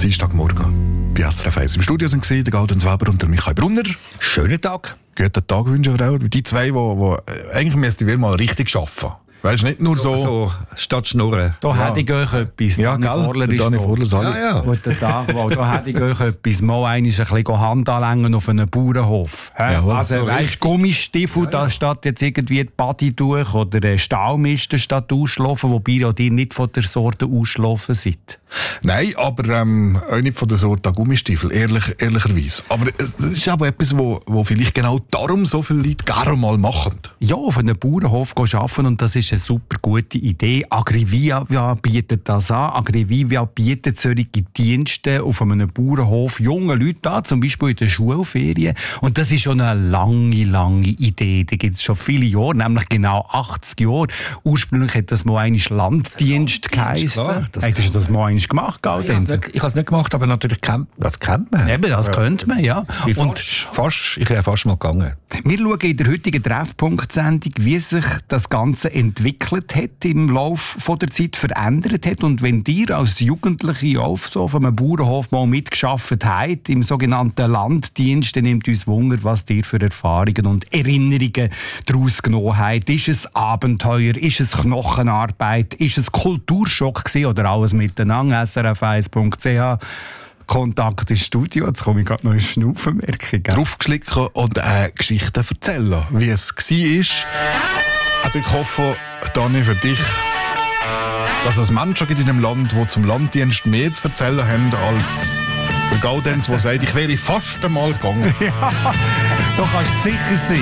Dienstagmorgen bei SRF 1. Im Studio sind der Gaudenz Weber und der Michael Brunner. Schönen Tag. Guten Tag wünschen wir auch. Die zwei, die eigentlich müssten wir mal richtig arbeiten. Weißt du, nicht nur so statt schnurren. Da hätte ich euch etwas. Ja, gell? Dani Vorler, sag ich. Guten Tag, da hätte ich euch etwas. Mal ein bisschen Hand anlängen auf einem Bauernhof. Ja, also, so weißt du, Gummistiefel, da statt jetzt irgendwie die Bodytuch oder Stahlmisten statt ausschlafen, wobei ihr die nicht von der Sorte ausschlafen seid. Nein, aber auch nicht von der Sorte Gummistiefel, ehrlicherweise. Aber es ist aber etwas, wo vielleicht genau darum so viele Leute gerne mal machen. Ja, auf einem Bauernhof arbeiten und das ist eine super gute Idee. Agrivia bietet das an. Agrivia bietet solche Dienste auf einem Bauernhof jungen Leuten an, zum Beispiel in den Schulferien. Und das ist schon eine lange Idee. Die gibt es schon viele Jahre, nämlich genau 80 Jahre. Ursprünglich hat das mal ein Landdienst geheissen. Hättest du das mal einmal gemacht, Gaudenz? Ich habe es nicht gemacht, aber natürlich kennt man. Eben, das könnte man, ja. Ich wäre fast mal gegangen. Wir schauen in der heutigen Treffpunkt-Sendung, wie sich das Ganze entwickelt hat, im Laufe der Zeit verändert hat. Und wenn ihr als Jugendliche auf einem Bauernhof mal mitgearbeitet habt, im sogenannten Landdienst, dann nimmt uns Wunder, was ihr für Erfahrungen und Erinnerungen daraus genommen habt. Ist es Abenteuer? Ist es Knochenarbeit? Ist es Kulturschock gewesen, oder alles miteinander? srf1.ch Kontakt ins Studio. Jetzt komme ich gerade noch in Schnaufenmerkung. Draufgeschlicken und Geschichten erzählen, wie es war. Also ich hoffe, Dani, für dich, dass es Menschen gibt in dem Land, die zum Landdienst mehr zu erzählen haben, als der Gaudenz, der sagt, ich wäre fast einmal gegangen. Ja, da kannst du sicher sein.